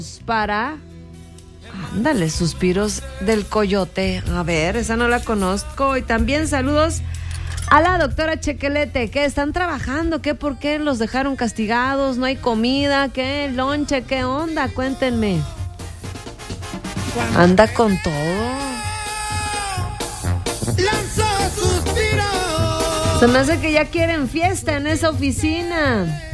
para... Ándale, Suspiros del Coyote. A ver, esa no la conozco. Y también saludos a la doctora Chequelete, que están trabajando. ¿Qué? ¿Por qué los dejaron castigados? ¿No hay comida? ¿Qué? ¿Lonche? ¿Qué onda? Cuéntenme. Anda con todo. Se me hace que ya quieren fiesta en esa oficina.